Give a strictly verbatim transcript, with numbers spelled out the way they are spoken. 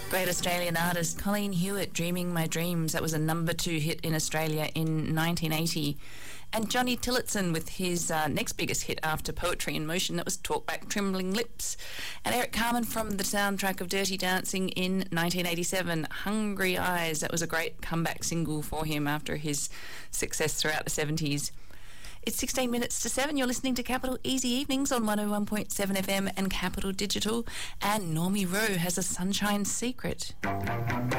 Great Australian artist Colleen Hewitt, Dreaming My Dreams. That was a number two hit in Australia in nineteen eighty. And Johnny Tillotson with his uh, next biggest hit after Poetry in Motion, that was Talkback Trembling Lips. And Eric Carmen from the soundtrack of Dirty Dancing in nineteen eighty-seven, Hungry Eyes. That was a great comeback single for him after his success throughout the seventies. It's sixteen minutes to seven. You're listening to Capital Easy Evenings on one oh one point seven F M and Capital Digital. And Normie Rowe has a Sunshine Secret.